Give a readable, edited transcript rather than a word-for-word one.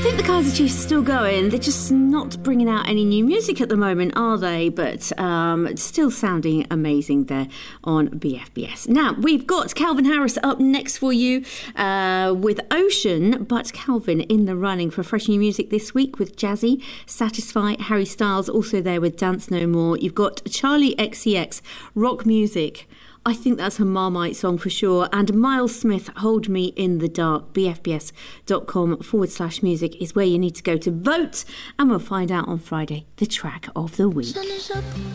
think the Kaiser Chiefs are still going. They're just not bringing out any new music at the moment, are they? But still sounding amazing there on BFBS. Now, we've got Calvin Harris up next for you with Ocean, but Calvin in the running for fresh new music this week with Jazzy, Satisfy, Harry Styles, also there with Dance No More. You've got Charlie XCX, Rock Music. I think that's a Marmite song for sure. And Miles Smith, Hold Me in the Dark. BFBS.com/music is where you need to go to vote. And we'll find out on Friday the track of the week. Sun is up.